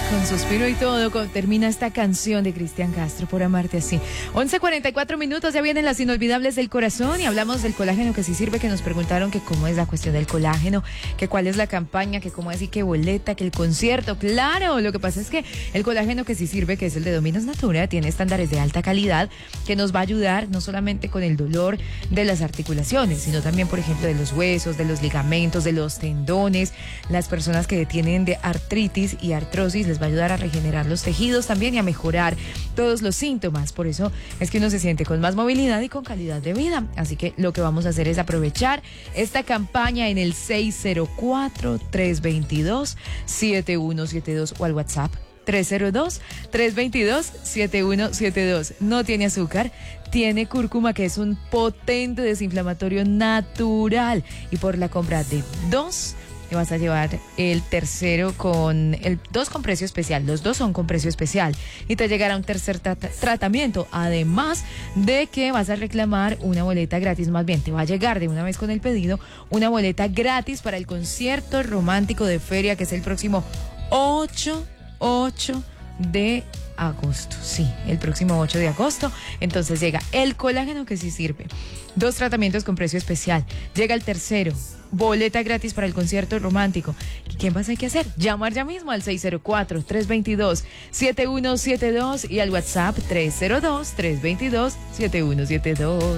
Con suspiro y todo, termina esta canción de Cristian Castro, Por amarte así. 11:44, ya vienen las inolvidables del corazón y hablamos del colágeno que sí sirve, que nos preguntaron que cómo es la cuestión del colágeno, que cuál es la campaña, que cómo así, que boleta, que el concierto. Claro, lo que pasa es que el colágeno que sí sirve, que es el de Dominos Natura, tiene estándares de alta calidad que nos va a ayudar no solamente con el dolor de las articulaciones, sino también, por ejemplo, de los huesos, de los ligamentos, de los tendones. Las personas que tienen de artritis y artrosis les va a ayudar a regenerar los tejidos también y a mejorar todos los síntomas. Por eso es que uno se siente con más movilidad y con calidad de vida. Así que lo que vamos a hacer es aprovechar esta campaña en el 604-322-7172 o al WhatsApp 302-322-7172. No tiene azúcar, tiene cúrcuma, que es un potente desinflamatorio natural. Y por la compra de 2, te vas a llevar el tercero con el 2 con precio especial. Los 2 son con precio especial y te llegará un tercer tratamiento, además de que vas a reclamar una boleta gratis. Más bien, te va a llegar de una vez con el pedido una boleta gratis para el concierto romántico de feria, que es el próximo 8 de agosto. Sí, el próximo 8 de agosto. Entonces llega el colágeno que sí sirve, 2 tratamientos con precio especial, llega el tercero, boleta gratis para el concierto romántico. ¿Qué más hay que hacer? Llamar ya mismo al 604-322-7172 y al WhatsApp 302-322-7172.